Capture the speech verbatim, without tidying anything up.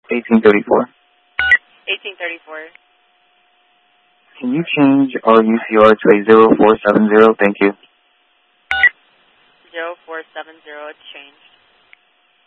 eighteen thirty-four. eighteen thirty-four. Can you change our U C R to a zero four seven zero? Thank you. zero four seven zero, change.